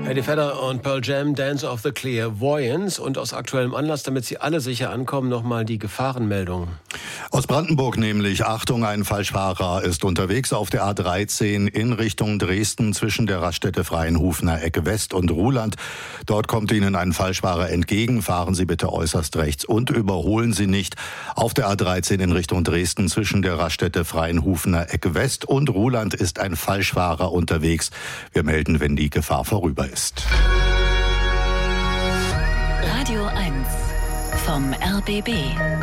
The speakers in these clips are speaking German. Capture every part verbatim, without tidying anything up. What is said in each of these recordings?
Eddie Vedder und Pearl Jam, Dance of the Clairvoyants. Und aus aktuellem Anlass, damit Sie alle sicher ankommen, nochmal die Gefahrenmeldung. Aus Brandenburg nämlich. Achtung, ein Falschfahrer ist unterwegs auf der A dreizehn in Richtung Dresden zwischen der Raststätte Freienhufener Ecke West und Ruhland. Dort kommt Ihnen ein Falschfahrer entgegen. Fahren Sie bitte äußerst rechts und überholen Sie nicht. Auf der A dreizehn in Richtung Dresden zwischen der Raststätte Freienhufener Ecke West und Ruhland ist ein Falschfahrer unterwegs. Wir melden, wenn die Gefahr vorüber ist. Radio eins vom R B B.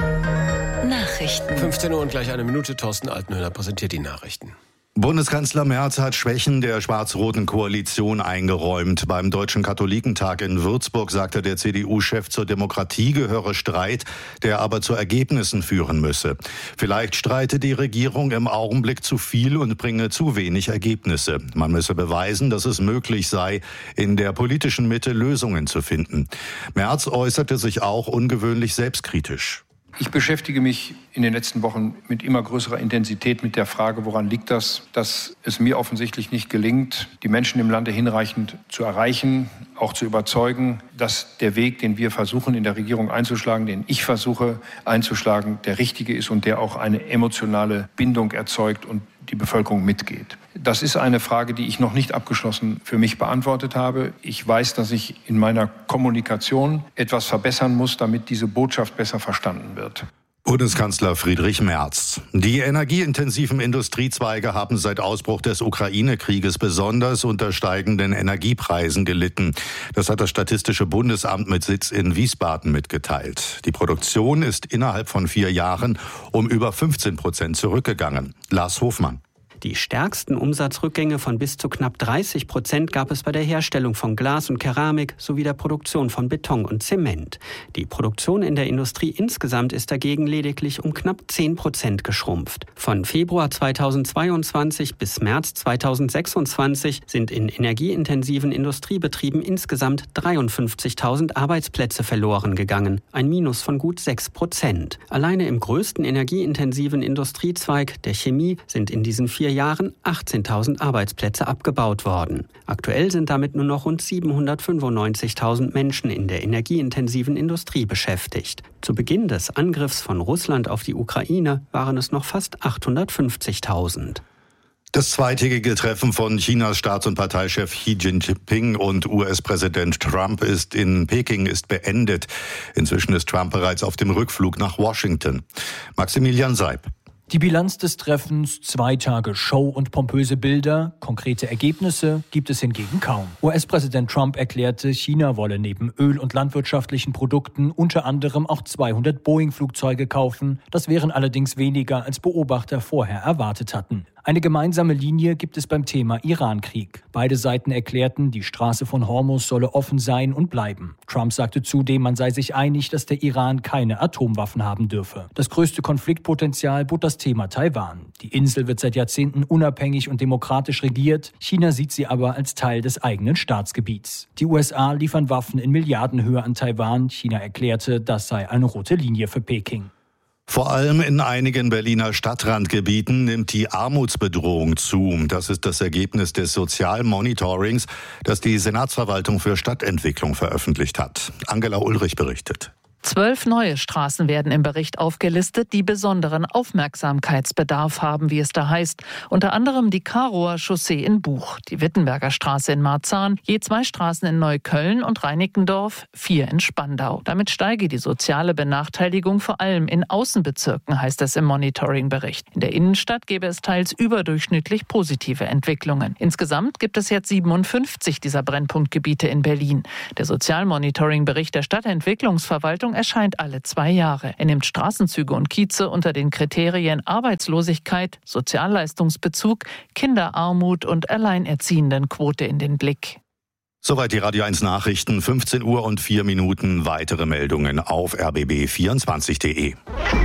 Nachrichten. fünfzehn Uhr und gleich eine Minute. Thorsten Altenhöhner präsentiert die Nachrichten. Bundeskanzler Merz hat Schwächen der schwarz-roten Koalition eingeräumt. Beim Deutschen Katholikentag in Würzburg sagte der C D U-Chef, zur Demokratie gehöre Streit, der aber zu Ergebnissen führen müsse. Vielleicht streite die Regierung im Augenblick zu viel und bringe zu wenig Ergebnisse. Man müsse beweisen, dass es möglich sei, in der politischen Mitte Lösungen zu finden. Merz äußerte sich auch ungewöhnlich selbstkritisch. Ich beschäftige mich in den letzten Wochen mit immer größerer Intensität mit der Frage, woran liegt das, dass es mir offensichtlich nicht gelingt, die Menschen im Lande hinreichend zu erreichen, auch zu überzeugen, dass der Weg, den wir versuchen in der Regierung einzuschlagen, den ich versuche einzuschlagen, der richtige ist und der auch eine emotionale Bindung erzeugt und die Bevölkerung mitgeht. Das ist eine Frage, die ich noch nicht abgeschlossen für mich beantwortet habe. Ich weiß, dass ich in meiner Kommunikation etwas verbessern muss, damit diese Botschaft besser verstanden wird. Bundeskanzler Friedrich Merz. Die energieintensiven Industriezweige haben seit Ausbruch des Ukraine-Krieges besonders unter steigenden Energiepreisen gelitten. Das hat das Statistische Bundesamt mit Sitz in Wiesbaden mitgeteilt. Die Produktion ist innerhalb von vier Jahren um über fünfzehn Prozent zurückgegangen. Lars Hofmann. Die stärksten Umsatzrückgänge von bis zu knapp dreißig Prozent gab es bei der Herstellung von Glas und Keramik sowie der Produktion von Beton und Zement. Die Produktion in der Industrie insgesamt ist dagegen lediglich um knapp zehn Prozent geschrumpft. Von Februar zweitausendzweiundzwanzig bis März zweitausendsechsundzwanzig sind in energieintensiven Industriebetrieben insgesamt dreiundfünfzigtausend Arbeitsplätze verloren gegangen, ein Minus von gut sechs Prozent. Alleine im größten energieintensiven Industriezweig, der Chemie, sind in diesen vier Jahren achtzehntausend Arbeitsplätze abgebaut worden. Aktuell sind damit nur noch rund siebenhundertfünfundneunzigtausend Menschen in der energieintensiven Industrie beschäftigt. Zu Beginn des Angriffs von Russland auf die Ukraine waren es noch fast achthundertfünfzigtausend. Das zweitägige Treffen von Chinas Staats- und Parteichef Xi Jinping und U S-Präsident Trump ist in Peking ist beendet. Inzwischen ist Trump bereits auf dem Rückflug nach Washington. Maximilian Seib. Die Bilanz des Treffens, zwei Tage Show und pompöse Bilder, konkrete Ergebnisse gibt es hingegen kaum. U S-Präsident Trump erklärte, China wolle neben Öl- und landwirtschaftlichen Produkten unter anderem auch zweihundert Boeing-Flugzeuge kaufen. Das wären allerdings weniger, als Beobachter vorher erwartet hatten. Eine gemeinsame Linie gibt es beim Thema Iran-Krieg. Beide Seiten erklärten, die Straße von Hormuz solle offen sein und bleiben. Trump sagte zudem, man sei sich einig, dass der Iran keine Atomwaffen haben dürfe. Das größte Konfliktpotenzial bot das Thema Taiwan. Die Insel wird seit Jahrzehnten unabhängig und demokratisch regiert. China sieht sie aber als Teil des eigenen Staatsgebiets. Die U S A liefern Waffen in Milliardenhöhe an Taiwan. China erklärte, das sei eine rote Linie für Peking. Vor allem in einigen Berliner Stadtrandgebieten nimmt die Armutsbedrohung zu. Das ist das Ergebnis des Sozialmonitorings, das die Senatsverwaltung für Stadtentwicklung veröffentlicht hat. Angela Ulrich berichtet. Zwölf neue Straßen werden im Bericht aufgelistet, die besonderen Aufmerksamkeitsbedarf haben, wie es da heißt. Unter anderem die Karower Chaussee in Buch, die Wittenberger Straße in Marzahn, je zwei Straßen in Neukölln und Reinickendorf, vier in Spandau. Damit steige die soziale Benachteiligung vor allem in Außenbezirken, heißt es im Monitoringbericht. In der Innenstadt gäbe es teils überdurchschnittlich positive Entwicklungen. Insgesamt gibt es jetzt siebenundfünfzig dieser Brennpunktgebiete in Berlin. Der Sozialmonitoringbericht der Stadtentwicklungsverwaltung erscheint alle zwei Jahre. Er nimmt Straßenzüge und Kieze unter den Kriterien Arbeitslosigkeit, Sozialleistungsbezug, Kinderarmut und Alleinerziehendenquote in den Blick. Soweit die Radio eins Nachrichten, fünfzehn Uhr und vier Minuten. Weitere Meldungen auf r b b vierundzwanzig punkt d e.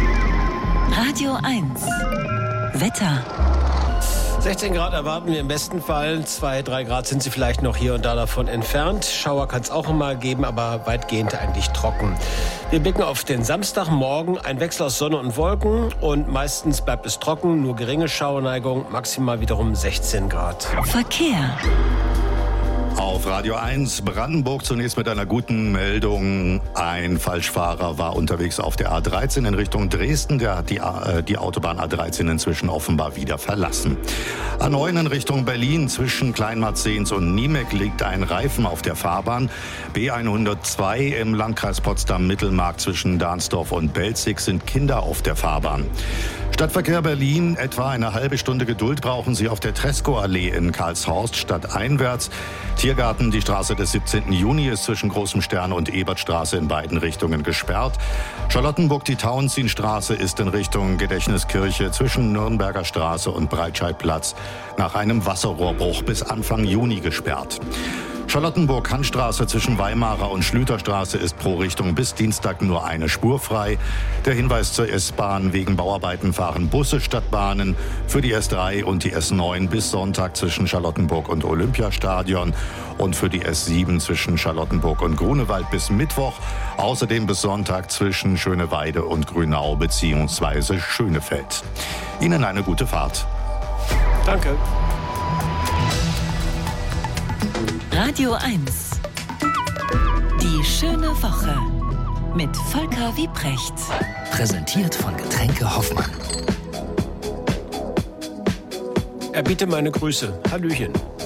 Radio eins Wetter. sechzehn Grad erwarten wir im besten Fall. zwei, drei Grad sind sie vielleicht noch hier und da davon entfernt. Schauer kann es auch immer geben, aber weitgehend eigentlich trocken. Wir blicken auf den Samstagmorgen. Ein Wechsel aus Sonne und Wolken und meistens bleibt es trocken. Nur geringe Schauerneigung, maximal wiederum sechzehn Grad. Verkehr. Auf auf Radio eins Brandenburg. Zunächst mit einer guten Meldung. Ein Falschfahrer war unterwegs auf der A dreizehn in Richtung Dresden. Der hat die, äh, die Autobahn A dreizehn inzwischen offenbar wieder verlassen. A neun in Richtung Berlin zwischen Kleinmarzens und Niemek liegt ein Reifen auf der Fahrbahn. B hundertzwei im Landkreis Potsdam-Mittelmark zwischen Dahnsdorf und Belzig sind Kinder auf der Fahrbahn. Stadtverkehr Berlin, etwa eine halbe Stunde Geduld brauchen Sie auf der Tresco-Allee in Karlshorst stadteinwärts. Tiergarten, die Straße des siebzehnten Juni ist zwischen Großem Stern und Ebertstraße in beiden Richtungen gesperrt. Charlottenburg, die Tauentzienstraße ist in Richtung Gedächtniskirche zwischen Nürnberger Straße und Breitscheidplatz nach einem Wasserrohrbruch bis Anfang Juni gesperrt. Charlottenburg-Kannstraße zwischen Weimarer und Schlüterstraße ist pro Richtung bis Dienstag nur eine Spur frei. Der Hinweis zur S-Bahn: wegen Bauarbeiten fahren Busse statt Bahnen für die S drei und die S neun bis Sonntag zwischen Charlottenburg und Olympiastadion und für die S sieben zwischen Charlottenburg und Grunewald bis Mittwoch. Außerdem bis Sonntag zwischen Schöneweide und Grünau bzw. Schönefeld. Ihnen eine gute Fahrt. Danke. Radio eins. Die schöne Woche mit Volker Wiebrecht. Präsentiert von Getränke Hoffmann. Erbiete meine Grüße. Hallöchen.